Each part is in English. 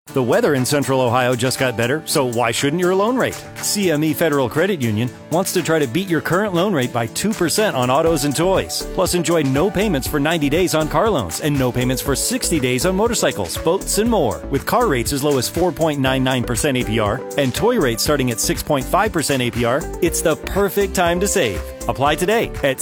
The weather in Central Ohio just got better, so why shouldn't your loan rate? CME Federal Credit Union wants to try to beat your current loan rate by 2% on autos and toys. Plus, enjoy no payments for 90 days on car loans and no payments for 60 days on motorcycles, boats, and more. With car rates as low as 4.99% APR and toy rates starting at 6.5% APR, it's the perfect time to save. Apply today at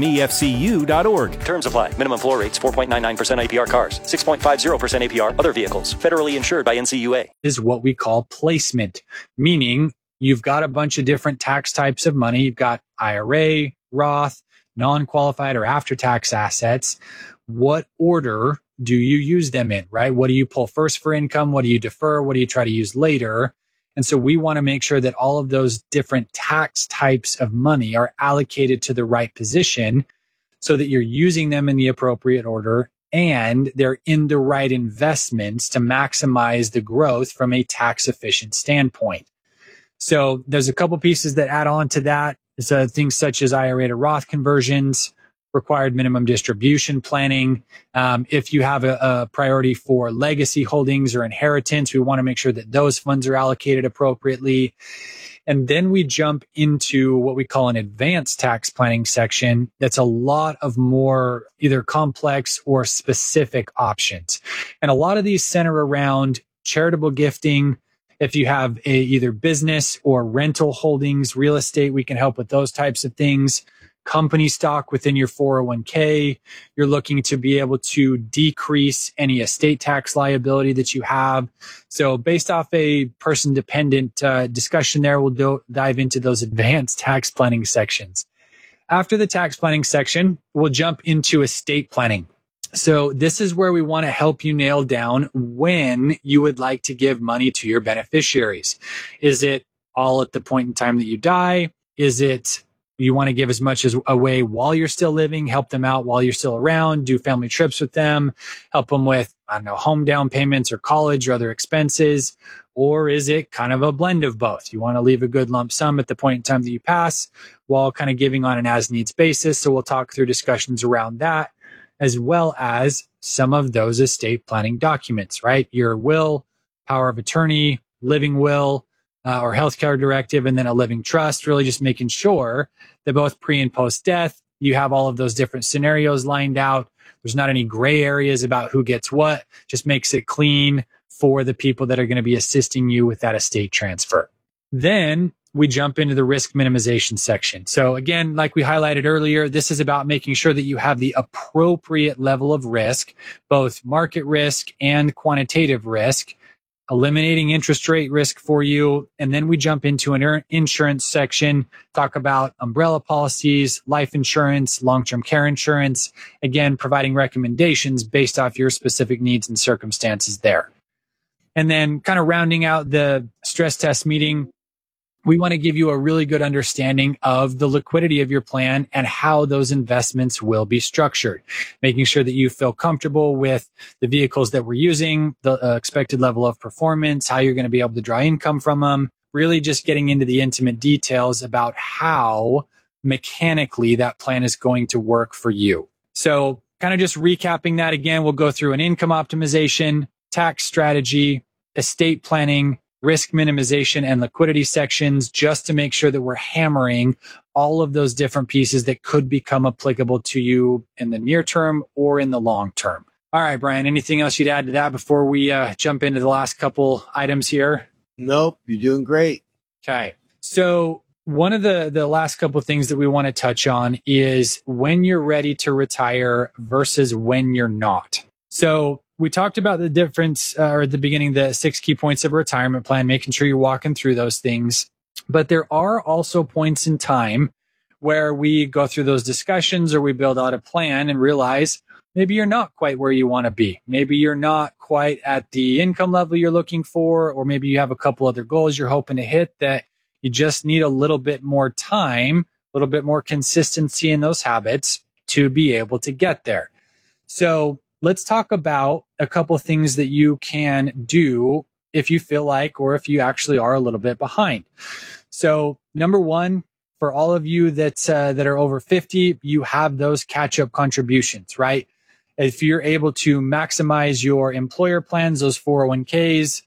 cmefcu.org. Terms apply. Minimum floor rates 4.99% APR cars, 6.50% APR other vehicles. Federally insured by NCUA. Is what we call placement, meaning you've got a bunch of different tax types of money. You've got IRA, Roth, non-qualified or after-tax assets. What order do you use them in, right? What do you pull first for income? What do you defer? What do you try to use later? And so we want to make sure that all of those different tax types of money are allocated to the right position so that you're using them in the appropriate order and they're in the right investments to maximize the growth from a tax efficient standpoint. So there's a couple pieces that add on to that. So things such as IRA to Roth conversions, required minimum distribution planning. If you have a priority for legacy holdings or inheritance, we want to make sure that those funds are allocated appropriately. And then we jump into what we call an advanced tax planning section. That's a lot of more either complex or specific options. And a lot of these center around charitable gifting. If you have either business or rental holdings, real estate, we can help with those types of things. Company stock within your 401k. You're looking to be able to decrease any estate tax liability that you have. So based off a person dependent discussion there, we'll dive into those advanced tax planning sections. After the tax planning section, we'll jump into estate planning. So this is where we want to help you nail down when you would like to give money to your beneficiaries. Is it all at the point in time that you die? Is it you want to give as much as away while you're still living, help them out while you're still around, do family trips with them, help them with, home down payments or college or other expenses? Or is it kind of a blend of both? You want to leave a good lump sum at the point in time that you pass while kind of giving on an as needs basis. So we'll talk through discussions around that, as well as some of those estate planning documents, right? Your will, power of attorney, living will, or healthcare directive, and then a living trust, really just making sure that both pre and post death, you have all of those different scenarios lined out. There's not any gray areas about who gets what, just makes it clean for the people that are going to be assisting you with that estate transfer. Then we jump into the risk minimization section. So again, like we highlighted earlier, this is about making sure that you have the appropriate level of risk, both market risk and quantitative risk, eliminating interest rate risk for you. And then we jump into an insurance section, talk about umbrella policies, life insurance, long-term care insurance, again, providing recommendations based off your specific needs and circumstances there. And then kind of rounding out the stress test meeting, we want to give you a really good understanding of the liquidity of your plan and how those investments will be structured, making sure that you feel comfortable with the vehicles that we're using, the expected level of performance, how you're going to be able to draw income from them, really just getting into the intimate details about how mechanically that plan is going to work for you. So kind of just recapping that again, we'll go through an income optimization, tax strategy, estate planning, risk minimization, and liquidity sections, just to make sure that we're hammering all of those different pieces that could become applicable to you in the near term or in the long term. All right, Brian, anything else you'd add to that before we jump into the last couple items here? Nope, you're doing great. Okay. So one of the last couple of things that we want to touch on is when you're ready to retire versus when you're not. So we talked about the difference, or at the beginning, the 6 key points of a retirement plan, making sure you're walking through those things. But there are also points in time where we go through those discussions or we build out a plan and realize maybe you're not quite where you want to be. Maybe you're not quite at the income level you're looking for, or maybe you have a couple other goals you're hoping to hit that you just need a little bit more time, a little bit more consistency in those habits to be able to get there. So let's talk about a couple of things that you can do if you feel like, or if you actually are a little bit behind. So number one, for all of you that are over 50, you have those catch-up contributions, right? If you're able to maximize your employer plans, those 401ks,